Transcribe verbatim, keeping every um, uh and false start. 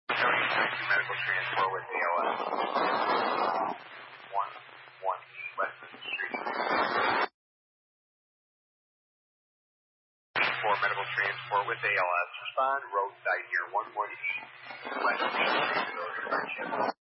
Medical transport with A L S. one one eight Western Street. For medical transport with A L S. Respond roadside here. one one eight Western Street.